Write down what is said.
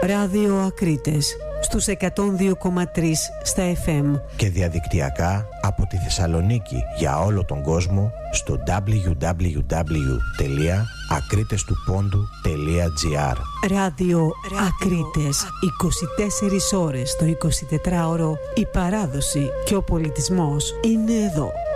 Ράδιο Ακρίτες στους 102,3 στα FM και διαδικτυακά από τη Θεσσαλονίκη για όλο τον κόσμο στο www.akritestupondou.gr. Ράδιο Ακρίτες, 24 ώρες το 24ωρο. Η παράδοση και ο πολιτισμός είναι εδώ.